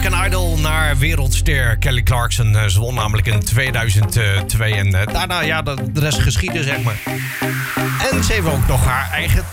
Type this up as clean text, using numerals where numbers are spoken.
American Idol naar wereldster Kelly Clarkson. Ze won namelijk in 2002 en daarna, ja, de rest geschieden, zeg maar. En ze heeft ook nog haar eigen